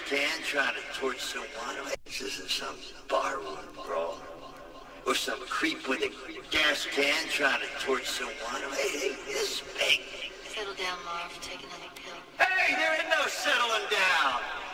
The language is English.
can trying to torch someone. This isn't some barroom brawl. Or some creep with a gas can trying to torch someone. Hey, this is big. Settle down, Marv. Take another pill. Hey, there ain't no settling down.